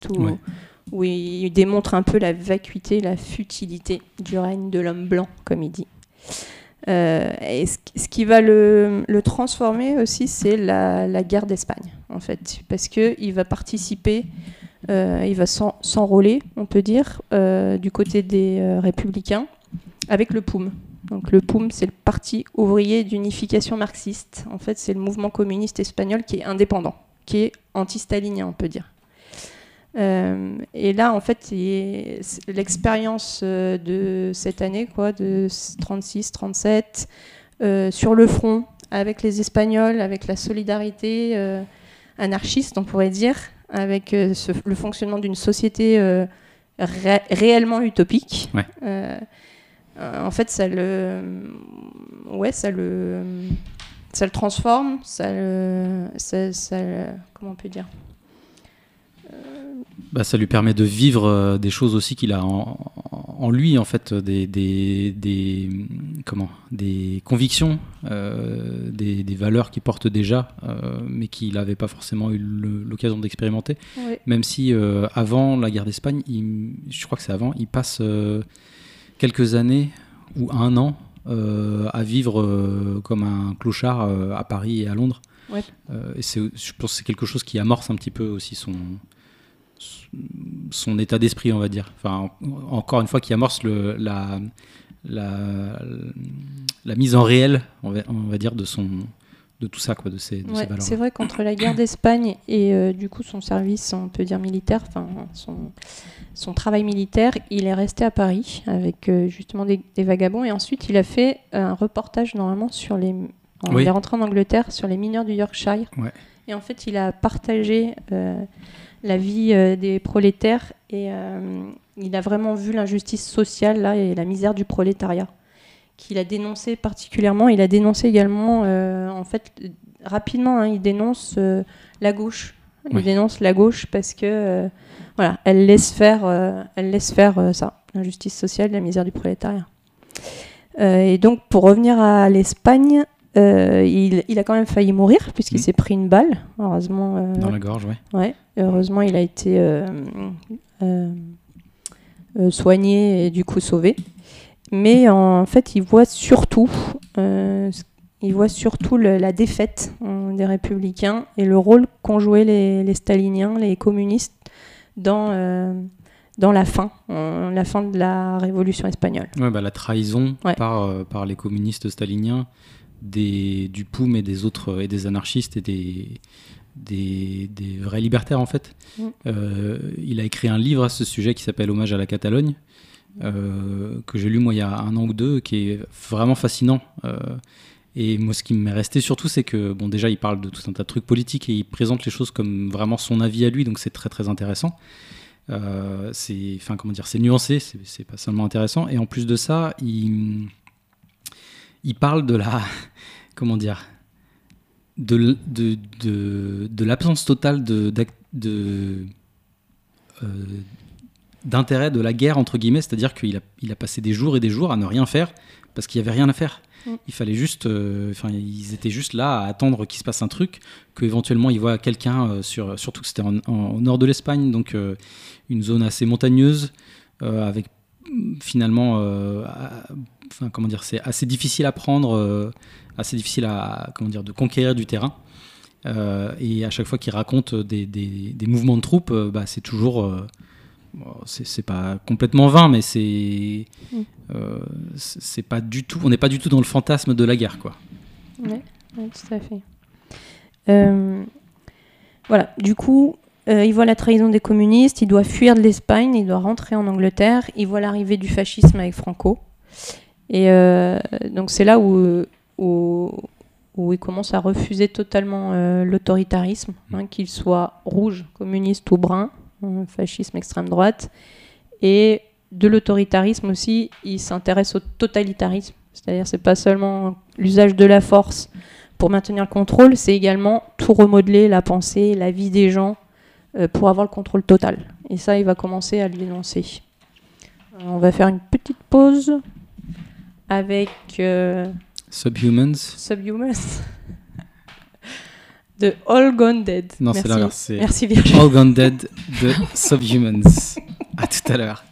où il démontre un peu la vacuité, la futilité du règne de l'homme blanc, comme il dit. Et ce qui va le transformer aussi, c'est la guerre d'Espagne, en fait, parce qu'il va participer, il va s'enrôler, on peut dire, du côté des républicains, avec le POUM. Donc le POUM, c'est le Parti ouvrier d'unification marxiste. En fait, c'est le mouvement communiste espagnol qui est indépendant, qui est anti-stalinien, on peut dire. Et là, en fait, l'expérience de cette année, de 36-37, sur le front, avec les Espagnols, avec la solidarité anarchiste, on pourrait dire, avec le fonctionnement d'une société réellement utopique. Ouais. En fait, ça le transforme, comment on peut dire ? Ça lui permet de vivre des choses aussi qu'il a en lui, en fait, des convictions, des valeurs qu'il porte déjà, mais qu'il n'avait pas forcément eu l'occasion d'expérimenter. Oui. Même si avant la guerre d'Espagne, je crois que c'est avant, il passe quelques années ou un an à vivre comme un clochard à Paris et à Londres. Ouais. Et je pense que c'est quelque chose qui amorce un petit peu aussi son état d'esprit, on va dire. Enfin, encore une fois, qui amorce la mise en réel, on va dire, de tout ça, de ces valeurs. C'est vrai qu'entre la guerre d'Espagne et du coup son service, on peut dire militaire, enfin son travail militaire, il est resté à Paris avec justement des vagabonds, et ensuite il a fait un reportage normalement sur il est rentré en Angleterre sur les mineurs du Yorkshire. Ouais. Et en fait il a partagé la vie des prolétaires, et il a vraiment vu l'injustice sociale là, et la misère du prolétariat, qu'il a dénoncé particulièrement. Il a dénoncé également, en fait, rapidement, il dénonce la gauche. Il dénonce la gauche parce que, elle laisse faire ça, l'injustice sociale, la misère du prolétariat. Et donc, pour revenir à l'Espagne, il a quand même failli mourir puisqu'il s'est pris une balle. Heureusement. Dans la gorge, ouais. Ouais. Heureusement, il a été soigné et du coup sauvé. Mais en fait, il voit surtout la défaite des républicains et le rôle qu'ont joué les staliniens, les communistes, dans la fin de la révolution espagnole. Ouais, la trahison par les communistes staliniens, du POUM et des autres, et des anarchistes et des vrais libertaires, en fait. Il a écrit un livre à ce sujet qui s'appelle Hommage à la Catalogne, que j'ai lu moi il y a un an ou deux, qui est vraiment fascinant. Et moi, ce qui m'est resté surtout, c'est que déjà il parle de tout un tas de trucs politiques et il présente les choses comme vraiment son avis à lui, donc c'est très très intéressant. C'est nuancé, c'est pas seulement intéressant. Et en plus de ça, il parle de la de l'absence totale d'intérêt de la guerre, entre guillemets, c'est-à-dire qu'il a passé des jours et des jours à ne rien faire parce qu'il n'y avait rien à faire. Il fallait juste, ils étaient juste là à attendre qu'il se passe un truc, qu'éventuellement ils voient quelqu'un, surtout que c'était au nord de l'Espagne, donc une zone assez montagneuse, avec finalement, c'est assez difficile à prendre, assez difficile de conquérir du terrain. Et à chaque fois qu'il raconte des mouvements de troupes, c'est toujours... c'est pas complètement vain, mais c'est pas du tout, on n'est pas du tout dans le fantasme de la guerre, quoi. Ouais, tout à fait. Du coup, il voit la trahison des communistes, il doit fuir de l'Espagne, il doit rentrer en Angleterre, il voit l'arrivée du fascisme avec Franco, et donc c'est là où il commence à refuser totalement l'autoritarisme, qu'il soit rouge, communiste ou brun, fascisme extrême droite. Et de l'autoritarisme aussi, il s'intéresse au totalitarisme, c'est-à-dire c'est pas seulement l'usage de la force pour maintenir le contrôle, c'est également tout remodeler, la pensée, la vie des gens, pour avoir le contrôle total. Et ça, il va commencer à le dénoncer. On va faire une petite pause avec Subhumans. de All Gone Dead. Non, Merci. c'est l'inverse. C'est Merci Virginie. All Gone Dead de Subhumans. À tout à l'heure.